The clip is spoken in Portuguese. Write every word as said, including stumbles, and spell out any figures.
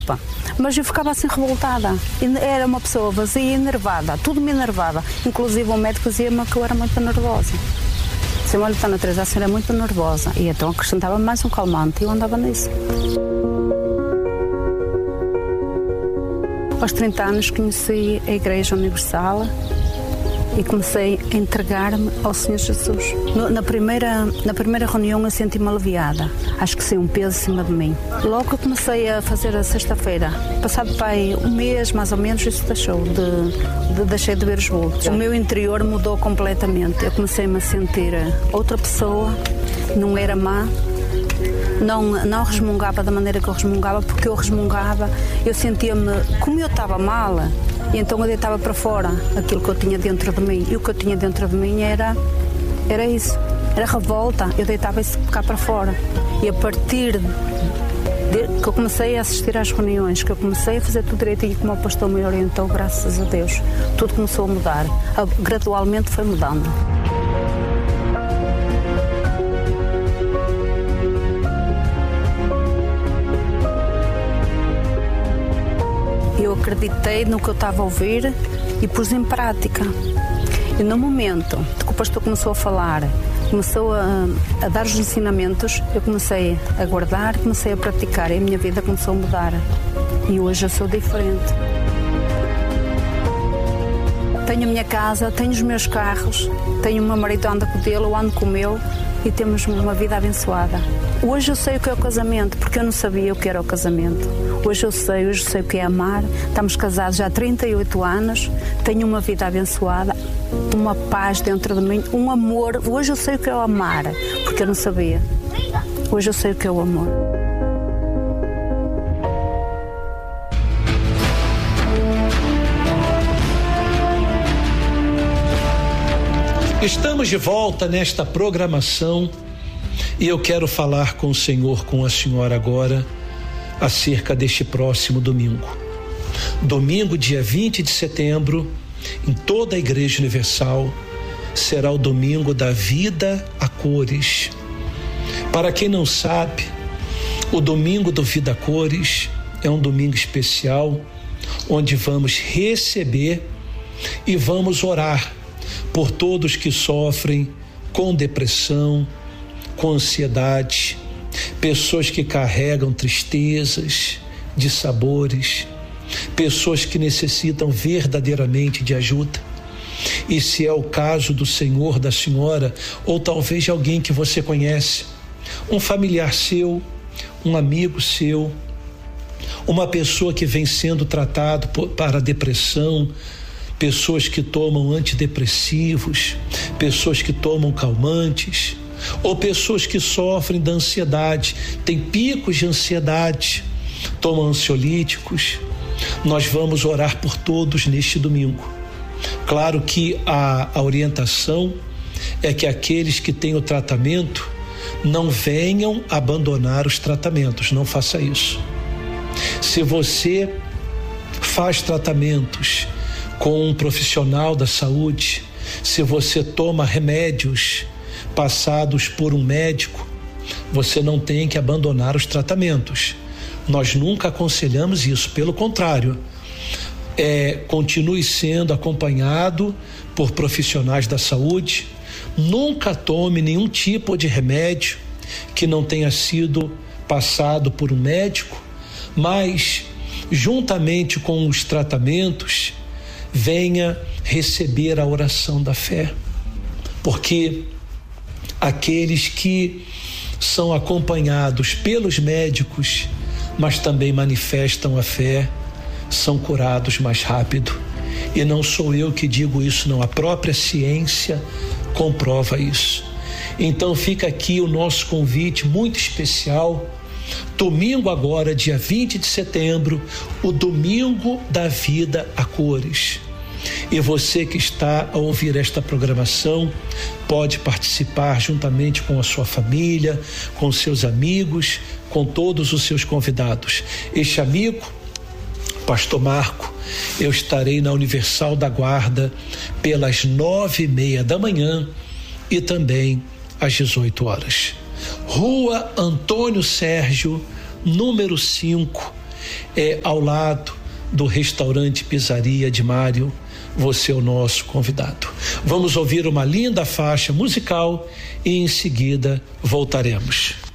Mas eu ficava assim revoltada. Era uma pessoa vazia e enervada, tudo me enervava. Inclusive o médico dizia-me que eu era muito nervosa. Dizia-me, olha, Ana Teresa, a senhora é muito nervosa. E então acrescentava mais um calmante e eu andava nisso. Aos trinta anos conheci a Igreja Universal e comecei a entregar-me ao Senhor Jesus. No, na, primeira, na primeira reunião eu senti-me aliviada. Acho que saiu um peso em cima de mim. Logo que eu comecei a fazer a sexta-feira, passado para aí um mês mais ou menos, isso deixou de, de, deixei de ver os vultos. O meu interior mudou completamente. Eu comecei-me a sentir outra pessoa, não era má. Não, não resmungava da maneira que eu resmungava, porque eu resmungava, eu sentia-me, como eu estava mal, e então eu deitava para fora aquilo que eu tinha dentro de mim. E o que eu tinha dentro de mim era, era isso, era revolta, eu deitava isso cá para fora. E a partir de que eu comecei a assistir às reuniões, que eu comecei a fazer tudo direitinho como o pastor me orientou, graças a Deus, tudo começou a mudar, gradualmente foi mudando. Eu acreditei no que eu estava a ouvir e pus em prática. E no momento que o pastor começou a falar, começou a, a dar os ensinamentos, eu comecei a guardar, comecei a praticar e a minha vida começou a mudar. E hoje eu sou diferente. Tenho a minha casa, tenho os meus carros, tenho o meu marido, anda com dele, eu ando com o meu e temos uma vida abençoada. Hoje eu sei o que é o casamento, porque eu não sabia o que era o casamento. Hoje eu sei, hoje eu sei o que é amar. Estamos casados já há trinta e oito anos, tenho uma vida abençoada, uma paz dentro de mim, um amor. Hoje eu sei o que é o amar, porque eu não sabia. Hoje eu sei o que é o amor. Estamos de volta nesta programação e eu quero falar com o Senhor, com a senhora agora, acerca deste próximo domingo. Domingo, dia vinte de setembro, em toda a Igreja Universal, será o domingo da vida a cores. Para quem não sabe, o domingo do Vida a Cores é um domingo especial, onde vamos receber e vamos orar por todos que sofrem com depressão, com ansiedade, pessoas que carregam tristezas, dissabores, pessoas que necessitam verdadeiramente de ajuda. E se é o caso do senhor, da senhora, ou talvez de alguém que você conhece, um familiar seu, um amigo seu, uma pessoa que vem sendo tratado por, para depressão, pessoas que tomam antidepressivos, pessoas que tomam calmantes, ou pessoas que sofrem da ansiedade, têm picos de ansiedade, tomam ansiolíticos. Nós vamos orar por todos neste domingo. Claro que a, a orientação é que aqueles que têm o tratamento não venham abandonar os tratamentos, não faça isso. Se você faz tratamentos com um profissional da saúde, se você toma remédios passados por um médico, você não tem que abandonar os tratamentos. Nós nunca aconselhamos isso, pelo contrário, é, continue sendo acompanhado por profissionais da saúde, nunca tome nenhum tipo de remédio que não tenha sido passado por um médico, mas juntamente com os tratamentos, venha receber a oração da fé, porque aqueles que são acompanhados pelos médicos, mas também manifestam a fé, são curados mais rápido. E não sou eu que digo isso, não, a própria ciência comprova isso. Então fica aqui o nosso convite muito especial, domingo agora, dia vinte de setembro, o domingo da vida a cores. E você que está a ouvir esta programação pode participar juntamente com a sua família, com seus amigos, com todos os seus convidados. Este amigo, Pastor Marco, eu estarei na Universal da Guarda pelas nove e meia da manhã e também às dezoito horas. Rua Antônio Sérgio, número cinco, é ao lado do restaurante Pizzaria de Mário. Você é o nosso convidado. Vamos ouvir uma linda faixa musical e em seguida voltaremos.